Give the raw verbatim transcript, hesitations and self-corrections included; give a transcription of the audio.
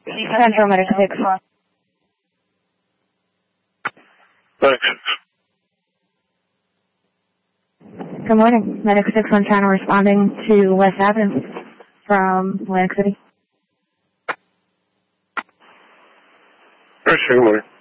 Central Medic six one. Thanks. Good morning. Medic six one channel responding to West Avenue from Atlantic City. All right, sure, good morning.